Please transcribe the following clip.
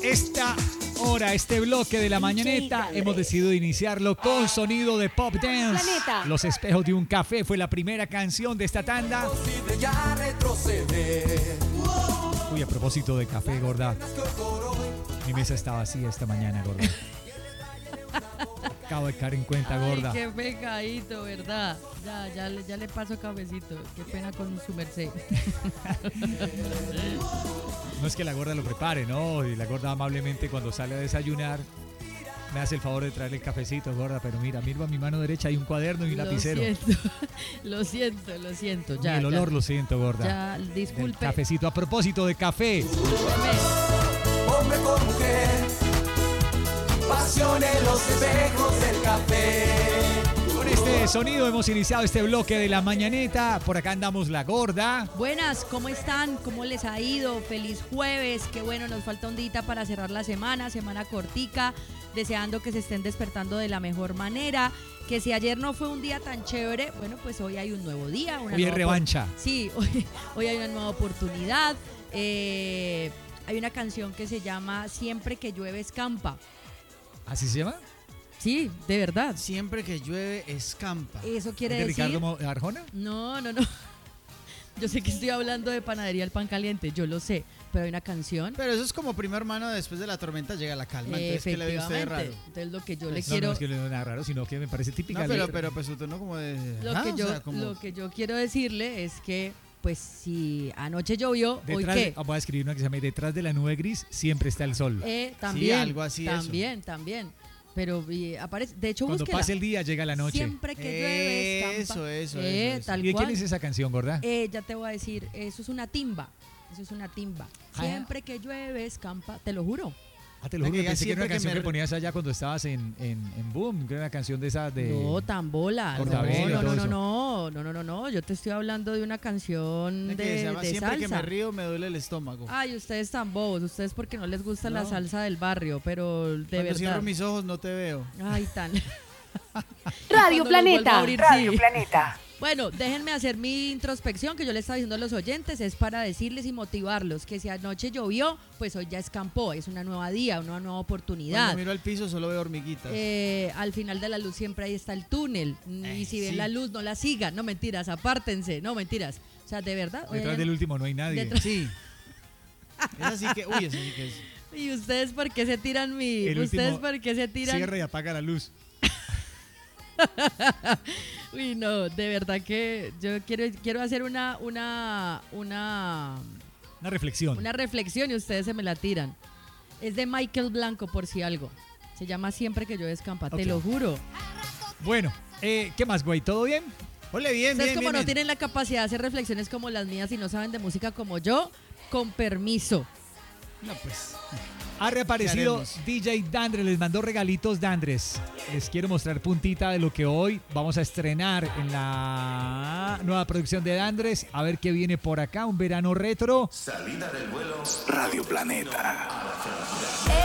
Esta hora, este bloque de la mañaneta, hemos decidido iniciarlo con sonido de pop dance. Planeta. Los espejos de un café fue la primera canción de esta tanda. Uy, a propósito de café, gorda. Mi mesa está vacía esta mañana, gorda. Acabo de caer en cuenta, gorda. Ay, qué pegadito, ¿verdad? Ya le paso cafecito. Qué pena con su merced. No es que la gorda lo prepare, ¿no? Y la gorda amablemente cuando sale a desayunar me hace el favor de traerle el cafecito, gorda. Pero mira a mi mano derecha hay un cuaderno y un lapicero. Lo siento. Y el olor lo siento, gorda. Ya, disculpe. El cafecito. A propósito de café. Hombre con mujer, pasión en los espejos del café. Con este sonido hemos iniciado este bloque de la mañaneta. Por acá andamos la gorda. Buenas, ¿cómo están? ¿Cómo les ha ido? Feliz jueves. Qué bueno, nos falta un día para cerrar la semana cortica. Deseando que se estén despertando de la mejor manera. Que si ayer no fue un día tan chévere, bueno, pues hoy hay un nuevo día. Hoy es revancha. Sí, hoy hay una nueva oportunidad. Hay una canción que se llama Siempre que llueve escampa. ¿Así se llama? Sí, de verdad. Siempre que llueve, escampa. Eso quiere ¿De decir... Ricardo Arjona? No. Yo sé que estoy hablando de Panadería El Pan Caliente, yo lo sé, pero hay una canción. Pero eso es como primo hermano, después de la tormenta llega la calma. Entonces, ¿qué le ve usted de raro? Entonces lo que yo le No, quiero... no es que no es nada raro, sino que me parece típica. No, pero pues usted no como de... Lo que yo quiero decirle es que, pues, si anoche llovió, ¿hoy detrás, qué? voy a escribir una que se llama Detrás de la nube gris siempre está el sol. También, Sí, algo así. también. Pero aparece, de hecho, Cuando búsquela. pase el día llega la noche. Siempre que llueve, escampa. Eso. Tal ¿Y de cual. quién es esa canción, gorda? Ya te voy a decir, eso es una timba. Siempre que llueve, escampa, te lo juro. Te lo juro, pensé que era una canción que me- ponías allá cuando estabas en Boom, que era una canción de esas de... No, tambola. Cortavena y todo eso. No. Yo te estoy hablando de una canción Que se llama de Siempre salsa. que me río me duele el estómago. Ay, ustedes tan bobos. Ustedes porque no les gusta la No. salsa del barrio, pero de Cuando verdad. cierro mis ojos no te veo. Ay, tan. Radio Cuando los vuelva a Planeta. abrir, Radio sí. Planeta. Bueno, déjenme hacer mi introspección que yo le estaba diciendo a los oyentes, es para decirles y motivarlos que si anoche llovió, pues hoy ya escampó, es una nueva día, una nueva oportunidad. Cuando miro al piso solo veo hormiguitas. Al final de la luz siempre ahí está el túnel, y si ven sí. la luz no la sigan, no mentiras, apártense, no mentiras. O sea, de verdad. hoy Detrás hay- del último no hay nadie. Detrás- Sí. Es así que, uy, eso sí que es. ¿Y ustedes por qué se tiran mi? El ¿Ustedes último por qué se tiran? Cierra y apaga la luz. Uy, no, de verdad que yo quiero hacer una Una reflexión. reflexión y ustedes se me la tiran. Es de Michael Blanco, por si algo. Se llama Siempre que yo escampa, Ok. te lo juro. Bueno, ¿qué más, güey? ¿Todo bien? Ole, bien, Ustedes bien, como bien, no bien. tienen la capacidad de hacer reflexiones como las mías y no saben de música como yo, con permiso. No, pues. Ha reaparecido ¿Qué haremos? DJ Dandres, les mandó regalitos Dandres. Les quiero mostrar puntita de lo que hoy vamos a estrenar en la nueva producción de Dandres. A ver qué viene por acá, un verano retro. Salida del vuelo Radio Planeta.